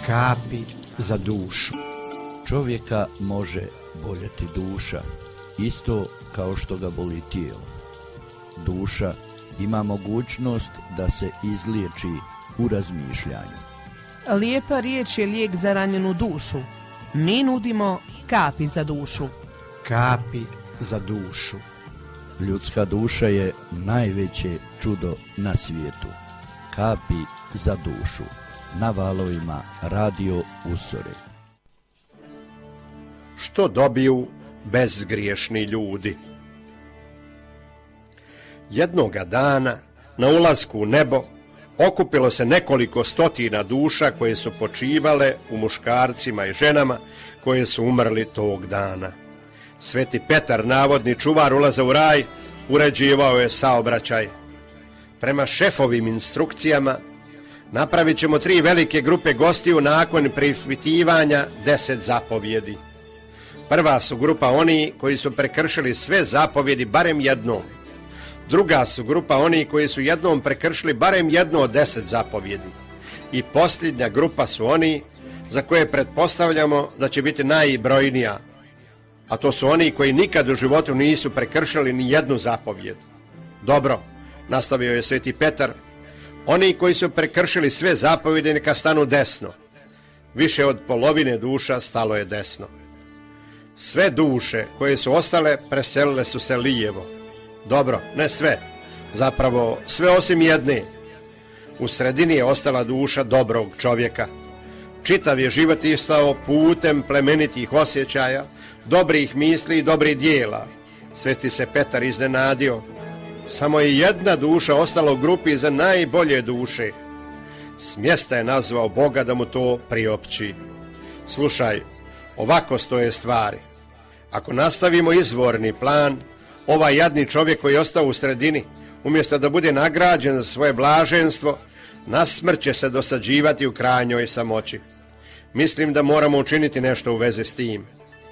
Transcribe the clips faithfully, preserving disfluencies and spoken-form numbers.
Kapi za dušu. Čovjeka može boljeti duša, isto kao što ga boli tijelo. Duša ima mogućnost da se izliječi u razmišljanju. Lijepa riječ je lijek za ranjenu dušu. Mi nudimo kapi za dušu. Kapi za dušu. Ljudska duša je najveće čudo na svijetu. Kapi za dušu. Na valovima Radio Usore. Što dobiju bezgriješni ljudi? Jednoga dana, na ulasku u nebo, okupilo se nekoliko stotina duša koje su počivale u muškarcima i ženama koje su umrli tog dana. Sveti Petar, navodni čuvar ulaza u raj, uređivao je saobraćaj. Prema šefovim instrukcijama, napravit ćemo tri velike grupe gostiju nakon preispitivanja deset zapovjedi. Prva su grupa oni koji su prekršili sve zapovjedi barem jednom. Druga su grupa oni koji su jednom prekršili barem jedno od deset zapovjedi. I posljednja grupa su oni za koje pretpostavljamo da će biti najbrojnija, a to su oni koji nikad u životu nisu prekršili ni jednu zapovjed. Dobro, nastavio je Sveti Petar, oni koji su prekršili sve zapovjede neka stanu desno. Više od polovine duša stalo je desno. Sve duše koje su ostale preselile su se lijevo. Dobro, ne sve, zapravo sve osim jedne. U sredini je ostala duša dobrog čovjeka. Čitav je život istao putem plemenitih osjećaja, dobrih misli i dobrih dijela. Sveti se Petar iznenadio. Samo je jedna duša ostala u grupi za najbolje duše. Smjesta je nazvao Boga da mu to priopći. Slušaj, ovako stoje stvari. Ako nastavimo izvorni plan, ovaj jadni čovjek koji je ostao u sredini, umjesto da bude nagrađen za svoje blaženstvo, na smrt će se dosađivati u krajnjoj samoći. Mislim da moramo učiniti nešto u vezi s tim.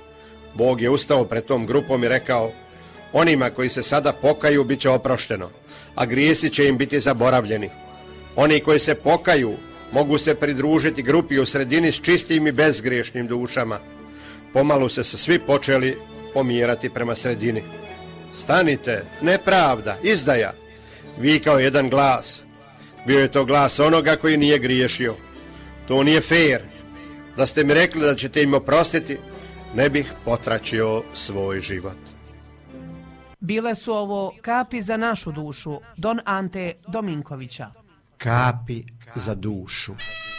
Bog je ustao pred tom grupom i rekao, onima koji se sada pokaju bit će oprošteno, a grijesi će im biti zaboravljeni. Oni koji se pokaju mogu se pridružiti grupi u sredini s čistim i bezgriješnim dušama. Pomalo se svi počeli pomjerati prema sredini. Stanite, nepravda, izdaja, vikao jedan glas. Bio je to glas onoga koji nije griješio. To nije fair. Da ste mi rekli da ćete im oprostiti, ne bih potračio svoj život. Bile su ovo kapi za našu dušu, Don Ante Dominkovića. Kapi za dušu.